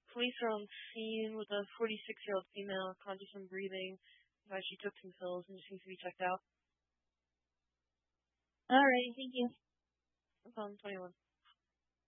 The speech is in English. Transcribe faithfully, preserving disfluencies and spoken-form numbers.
police are on scene with a forty-six-year-old female conscious and breathing. Uh, she took some pills and just needs to be checked out. All right, thank you. That's on twenty-one.